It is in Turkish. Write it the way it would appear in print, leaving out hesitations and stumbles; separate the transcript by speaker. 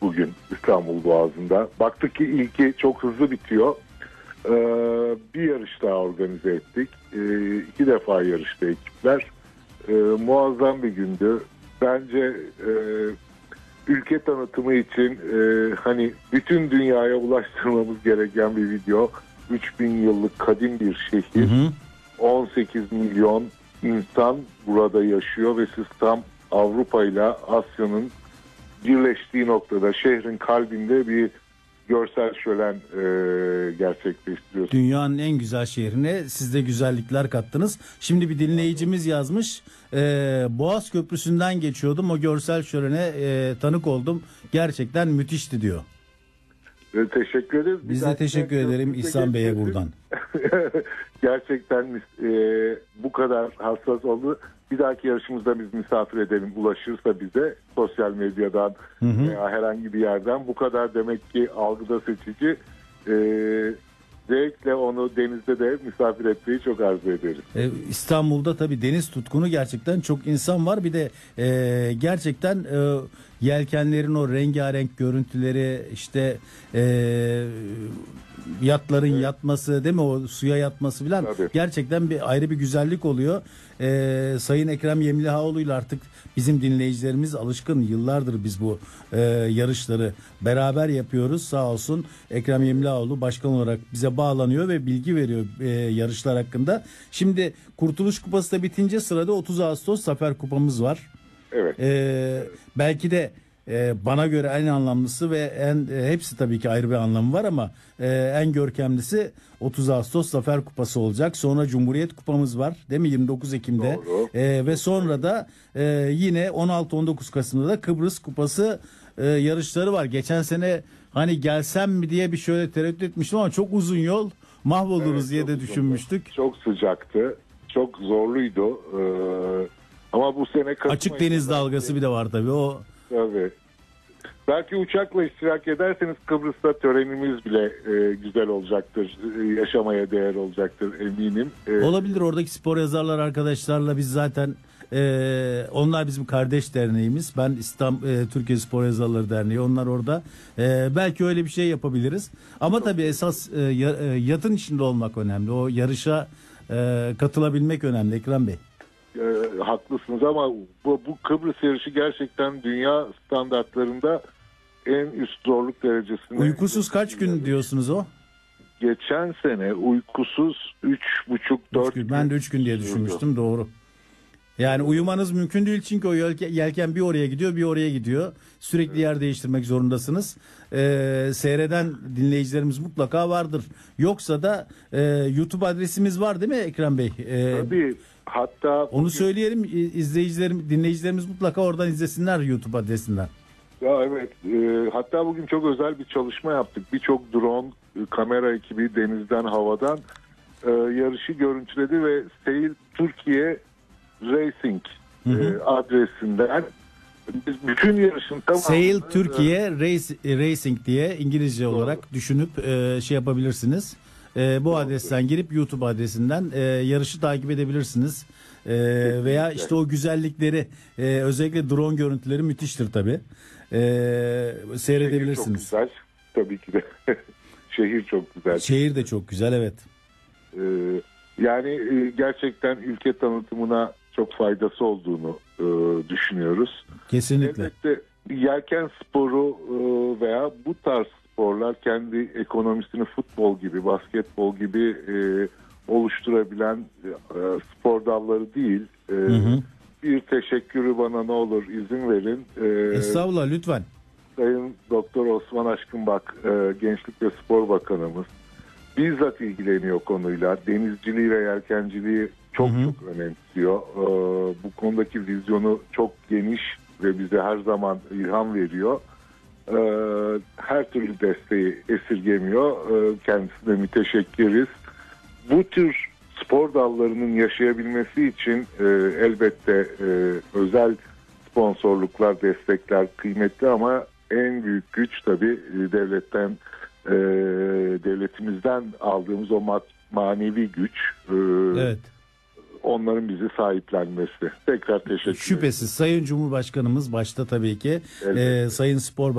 Speaker 1: bugün İstanbul Boğazı'nda. Baktık ki ilki çok hızlı bitiyor. Bir yarış daha organize ettik. 2 defa yarıştı ekipler. Muazzam bir gündü. Bence ülke tanıtımı için hani bütün dünyaya ulaştırmamız gereken bir video. 3000 yıllık kadim bir şehir. 18 milyon insan burada yaşıyor ve siz tam Avrupa ile Asya'nın birleştiği noktada, şehrin kalbinde bir görsel şölen gerçekleştiriyorsunuz.
Speaker 2: Dünyanın en güzel şehrine siz de güzellikler kattınız. Şimdi bir dinleyicimiz yazmış. Boğaz Köprüsü'nden geçiyordum. O görsel şölene tanık oldum. Gerçekten müthişti diyor.
Speaker 1: Teşekkür ederiz.
Speaker 2: Biz de teşekkür ederim İhsan Bey'e buradan.
Speaker 1: Gerçekten bu kadar hassas oldu. Bir dahaki yarışımızda biz misafir edelim, ulaşırsa bize sosyal medyadan veya herhangi bir yerden. Bu kadar demek ki algıda seçici. Zevkle onu denizde de misafir etmeyi çok arzu ederiz.
Speaker 2: İstanbul'da tabii deniz tutkunu gerçekten çok insan var. Bir de gerçekten yelkenlerin o rengarenk görüntüleri, işte yatların yatması, değil mi, o suya yatması falan, gerçekten ayrı bir güzellik oluyor. Sayın Ekrem Yemlihaoğlu ile artık bizim dinleyicilerimiz alışkın, yıllardır biz bu yarışları beraber yapıyoruz. Sağ olsun Ekrem Yemlihaoğlu başkan olarak bize bağlanıyor ve bilgi veriyor yarışlar hakkında. Şimdi Kurtuluş Kupası da bitince sırada 30 Ağustos Zafer Kupamız var.
Speaker 1: Evet.
Speaker 2: Belki de bana göre en anlamlısı ve hepsi tabii ki ayrı bir anlamı var ama en görkemlisi 30 Ağustos Zafer Kupası olacak. Sonra Cumhuriyet Kupamız var, değil mi, 29 Ekim'de. Ve sonra da yine 16-19 Kasım'da da Kıbrıs Kupası yarışları var. Geçen sene hani gelsem mi diye bir şöyle tereddüt etmiştim ama çok uzun yol, mahvoluruz diye de düşünmüştük.
Speaker 1: Çok sıcaktı, çok zorluydu ama bu sene
Speaker 2: açık deniz dalgası bir de var tabii o.
Speaker 1: Tabii. Belki uçakla iştirak ederseniz Kıbrıs'ta törenimiz bile güzel olacaktır. Yaşamaya değer olacaktır eminim.
Speaker 2: Olabilir, oradaki spor yazarlar arkadaşlarla biz zaten onlar bizim kardeş derneğimiz. Ben Türkiye Spor Yazarları Derneği. Onlar orada. Belki öyle bir şey yapabiliriz. Ama tabii esas yatın içinde olmak önemli. O yarışa katılabilmek önemli Ekrem Bey.
Speaker 1: Haklısınız ama bu Kıbrıs yarışı gerçekten dünya standartlarında en üst zorluk derecesinde.
Speaker 2: Uykusuz kaç gün diyorsunuz o?
Speaker 1: Geçen sene uykusuz 3,5-4 gün.
Speaker 2: Ben de 3 gün diye düşünmüştüm, doğru. Yani uyumanız mümkün değil çünkü o yelken bir oraya gidiyor bir oraya gidiyor. Sürekli yer değiştirmek zorundasınız. Seyreden dinleyicilerimiz mutlaka vardır. Yoksa da YouTube adresimiz var değil mi Ekrem Bey?
Speaker 1: Tabii. Hatta
Speaker 2: onu söyleyelim, dinleyicilerimiz mutlaka oradan izlesinler, YouTube adresinden.
Speaker 1: Ya evet. Hatta bugün çok özel bir çalışma yaptık. Birçok drone, kamera ekibi denizden, havadan yarışı görüntüledi ve Sail Türkiye Racing adresinden biz bütün yarışın tamamını
Speaker 2: Sail Türkiye Racing diye İngilizce olarak düşünüp şey yapabilirsiniz. Bu adresten girip YouTube adresinden yarışı takip edebilirsiniz. Veya işte o güzellikleri, özellikle drone görüntüleri müthiştir tabii. Seyredebilirsiniz.
Speaker 1: Çok güzel. Tabii ki de. Şehir çok güzel.
Speaker 2: Şehir de çok güzel, evet.
Speaker 1: Yani gerçekten ülke tanıtımına çok faydası olduğunu düşünüyoruz.
Speaker 2: Kesinlikle.
Speaker 1: Elbette yelken sporu veya bu tarz sporlar kendi ekonomisini futbol gibi, basketbol gibi oluşturabilen spor dalları değil. Bir teşekkürü bana ne olur izin verin.
Speaker 2: Estağfurullah, lütfen.
Speaker 1: Sayın Doktor Osman Aşkınbak, Gençlik ve Spor Bakanımız bizzat ilgileniyor konuyla. Denizciliği ve yelkenciliği çok önemsiyor. Bu konudaki vizyonu çok geniş ve bize her zaman ilham veriyor. Her türlü desteği esirgemiyor. Kendisine müteşekkiriz. Bu tür spor dallarının yaşayabilmesi için elbette özel sponsorluklar, destekler kıymetli ama en büyük güç tabii devletimizden aldığımız o manevi güç.
Speaker 2: Evet.
Speaker 1: Onların bizi sahiplenmesi. Tekrar teşekkür ederim.
Speaker 2: Şüphesiz Sayın Cumhurbaşkanımız başta tabii ki Sayın Spor